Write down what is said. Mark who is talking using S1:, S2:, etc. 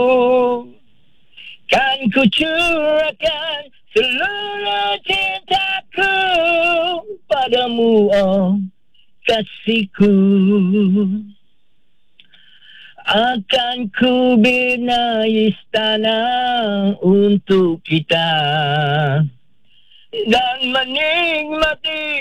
S1: Kan ku curahkan seluruh cintaku padamu, oh kasihku. Akan ku bina istana untuk kita dan menikmati